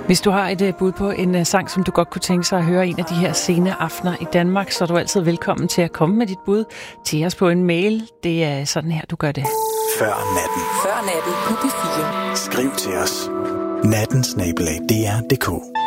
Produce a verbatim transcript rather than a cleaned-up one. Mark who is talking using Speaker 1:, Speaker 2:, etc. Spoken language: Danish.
Speaker 1: Hvis du har et bud på en sang, som du godt kunne tænke sig at høre en af de her sene aftener i Danmark, så er du altid velkommen til at komme med dit bud til os på en mail. Det er sådan her, du gør det.
Speaker 2: Før natten.
Speaker 3: Før natten på P fire.
Speaker 2: Skriv til os. natten snabel-a d r punktum d k